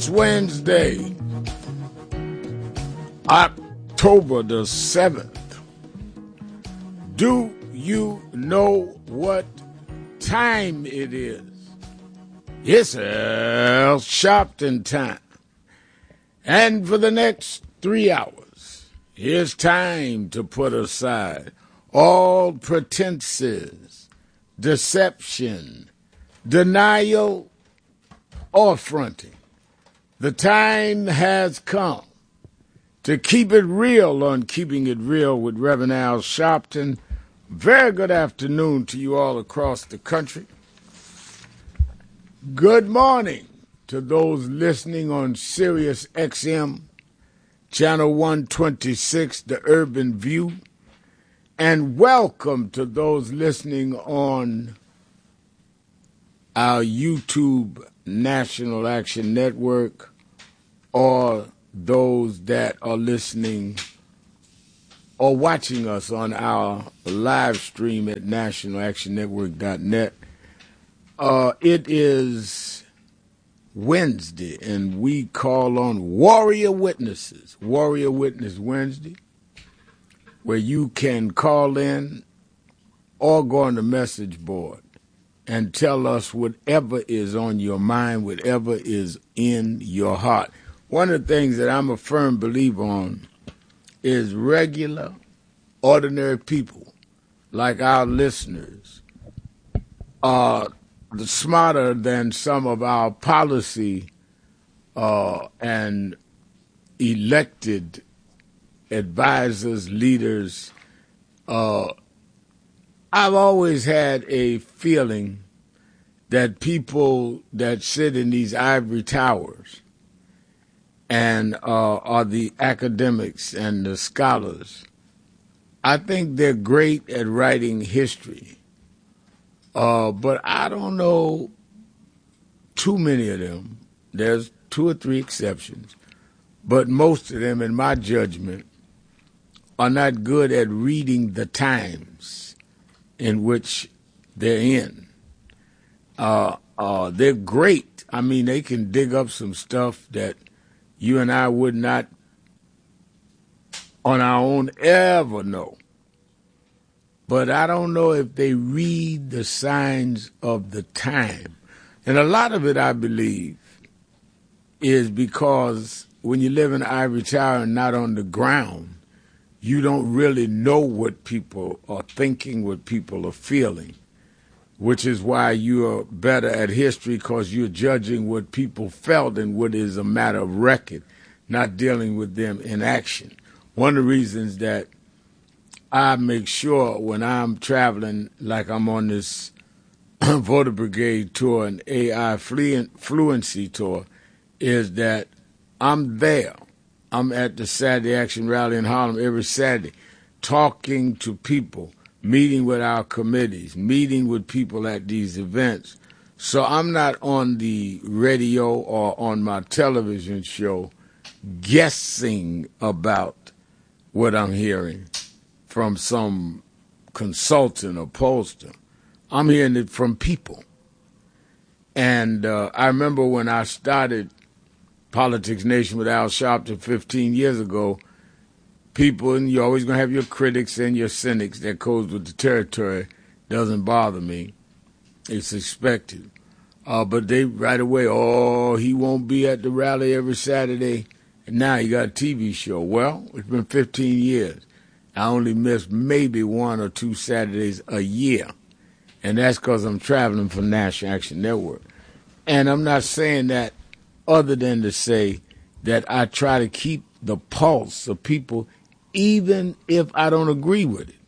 It's Wednesday, October the 7th. Do you know what time it is? It's Al Sharpton time. And for the next 3 hours, it's time to put aside all pretenses, deception, denial, or fronting. The time has come to keep it real on Keeping It Real with Reverend Al Sharpton. Very good afternoon to you all across the country. Good morning to those listening on Sirius XM, Channel 126, The Urban View. And welcome to those listening on our YouTube National Action Network, or those that are listening or watching us on our live stream at nationalactionnetwork.net. It is Wednesday, and we call on Warrior Witnesses, Warrior Witness Wednesday, where you can call in or go on the message board and tell us whatever is on your mind, whatever is in your heart. One of the things that I'm a firm believer on is regular, ordinary people, like our listeners, are smarter than some of our policy and elected advisors, leaders. I've always had a feeling that people that sit in these ivory towers and are the academics and the scholars, I think they're great at writing history. But I don't know too many of them. There's 2 or 3 exceptions. But most of them, in my judgment, are not good at reading the times in which they're in. They're great. I mean, they can dig up some stuff that you and I would not on our own ever know. But I don't know if they read the signs of the time. And a lot of it, I believe, is because when you live in an ivory tower and not on the ground, you don't really know what people are thinking, what people are feeling, which is why you are better at history, because you're judging what people felt and what is a matter of record, not dealing with them in action. One of the reasons that I make sure when I'm traveling, like I'm on this Voter Brigade tour and AI Fluency tour, is that I'm there. I'm at the Saturday Action Rally in Harlem every Saturday, talking to people, meeting with our committees, meeting with people at these events. So I'm not on the radio or on my television show guessing about what I'm hearing from some consultant or pollster. I'm hearing it from people. And I remember when I started Politics Nation with Al Sharpton 15 years ago, people, and you're always going to have your critics and your cynics, that goes with the territory, doesn't bother me. It's expected. But they right away, he won't be at the rally every Saturday, and now he got a TV show. Well, it's been 15 years. I only miss maybe 1 or 2 Saturdays a year, and that's because I'm traveling for National Action Network. And I'm not saying that other than to say that I try to keep the pulse of people, even if I don't agree with it.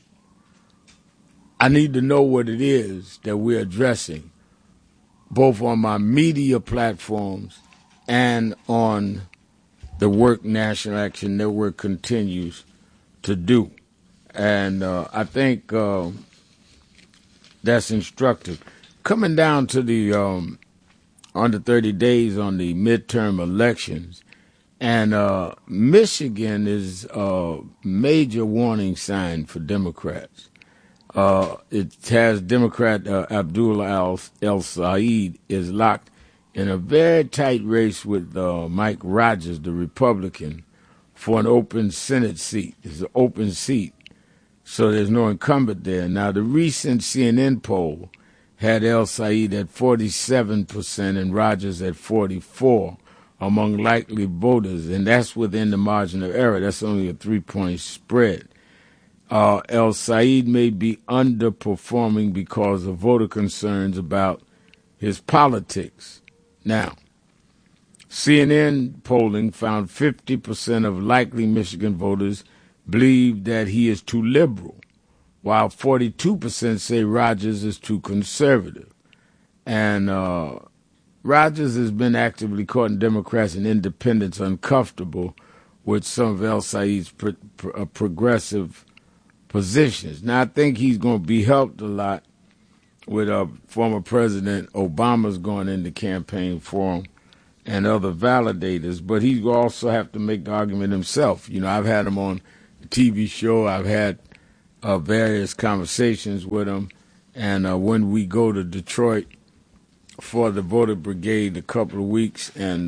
I need to know what it is that we're addressing, both on my media platforms and on the work National Action Network continues to do. And I think that's instructive. Coming down to the under 30 days on the midterm elections, and Michigan is a major warning sign for Democrats. It has Democrat Abdullah El Said is locked in a very tight race with Mike Rogers, the Republican, for an open Senate seat. It's an open seat, so there's no incumbent there. Now, the recent CNN poll had El Said at 47% and Rogers at 44% among likely voters, and that's within the margin of error. That's only a 3-point spread. El Said may be underperforming because of voter concerns about his politics. Now, CNN polling found 50% of likely Michigan voters believe that he is too liberal, while 42% say Rogers is too conservative. And Rogers has been actively courting Democrats and independents uncomfortable with some of El Said's progressive positions. Now, I think he's going to be helped a lot with former President Obama's going into campaign for him and other validators, but he will also have to make the argument himself. You know, I've had him on the TV show. I've had various conversations with him, and when we go to Detroit for the voter brigade a couple of weeks, and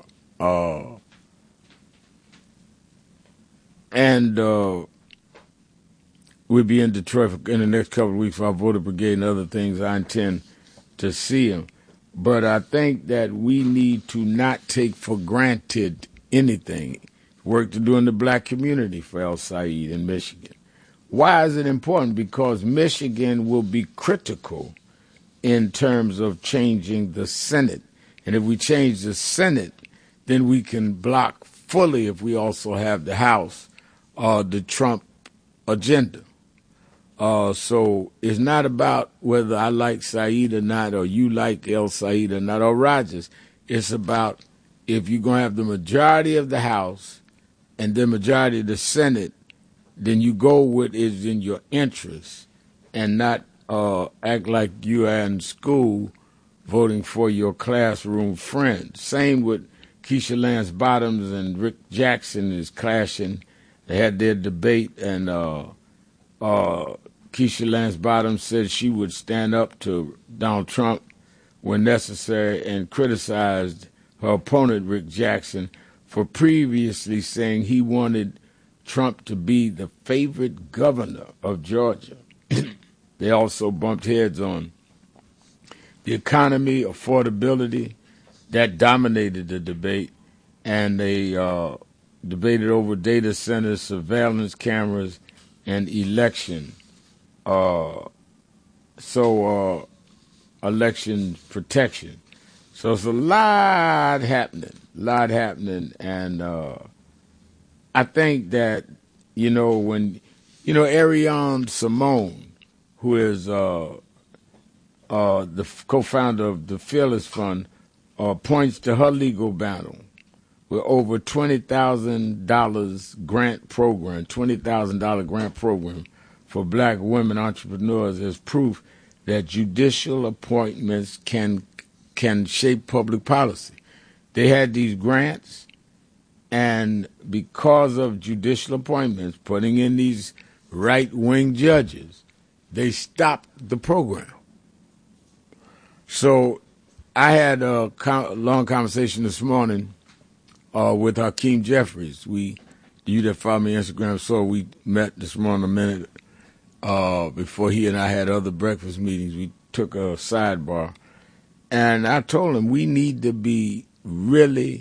we'll be in Detroit in the next couple of weeks for our voter brigade and other things. I intend to see him. But I think that we need to not take for granted anything. Work to do in the black community for El Said in Michigan. Why is it important? Because Michigan will be critical in terms of changing the Senate. And if we change the Senate, then we can block fully, if we also have the House, the Trump agenda. So it's not about whether I like Said or not, or you like El Said or not, or Rogers. It's about if you're going to have the majority of the House and the majority of the Senate, then you go with is in your interest and not act like you are in school voting for your classroom friend. Same with Keisha Lance Bottoms and Rick Jackson is clashing. They had their debate, and Keisha Lance Bottoms said she would stand up to Donald Trump when necessary and criticized her opponent, Rick Jackson, for previously saying he wanted Trump to be the favorite governor of Georgia. They also bumped heads on the economy, affordability, that dominated the debate, and they debated over data centers, surveillance cameras, and election. Election protection. So it's a lot happening, and I think that, when, Ariane Simone, who is the co-founder of the Fearless Fund, points to her legal battle with over $20,000 grant program, $20,000 grant program for black women entrepreneurs as proof that judicial appointments can shape public policy. They had these grants, and because of judicial appointments, putting in these right-wing judges, they stopped the program. So I had a long conversation this morning with Hakeem Jeffries. You that follow me on Instagram saw we met this morning a minute before he and I had other breakfast meetings. We took a sidebar. And I told him we need to be really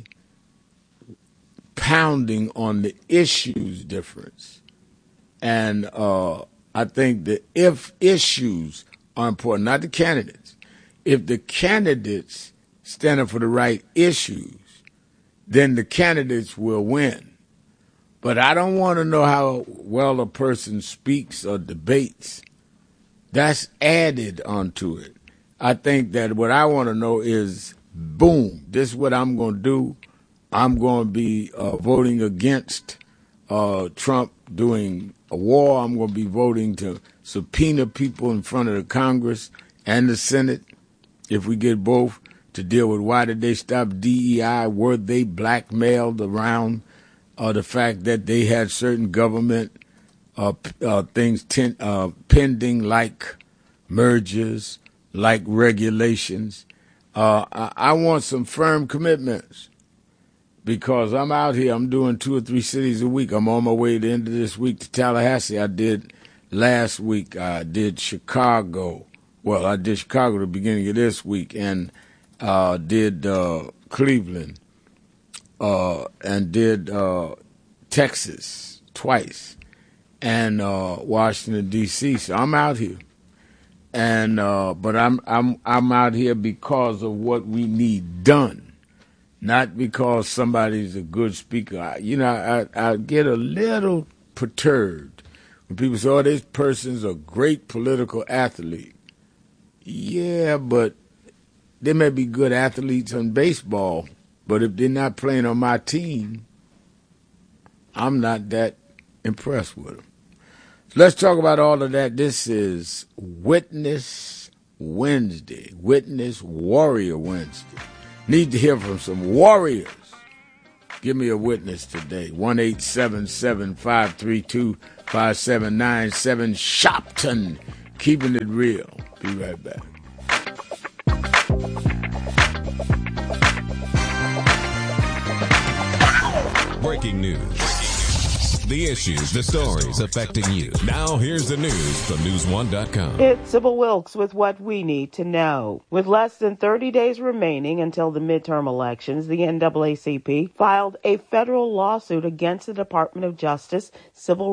pounding on the issues difference. And I think that if issues are important, not the candidates, if the candidates stand up for the right issues, then the candidates will win. But I don't want to know how well a person speaks or debates. That's added onto it. I think that what I want to know is, boom, this is what I'm going to do. I'm going to be voting against Trump doing a war. I'm going to be voting to subpoena people in front of the Congress and the Senate, if we get both, to deal with why did they stop DEI? Were they blackmailed around the fact that they had certain government things pending, like mergers, like regulations, I want some firm commitments because I'm out here. I'm doing 2 or 3 cities a week. I'm on my way at the end of this week to Tallahassee. I did last week. I did Chicago. Well, I did Chicago at the beginning of this week and did Cleveland and did Texas twice and Washington, D.C. So I'm out here. And but I'm out here because of what we need done, not because somebody's a good speaker. I get a little perturbed when people say, "Oh, this person's a great political athlete." Yeah, but they may be good athletes in baseball, but if they're not playing on my team, I'm not that impressed with them. Let's talk about all of that. This is Witness Wednesday, Witness Warrior Wednesday. Need to hear from some warriors. Give me a witness today. 1-877-532-5797. Shopton, keeping it real. Be right back. Breaking news. The issues, the stories affecting you. Now here's the news from News1.com. It's Sybil Wilkes with what we need to know. With less than 30 days remaining until the midterm elections, the NAACP filed a federal lawsuit against the Department of Justice Civil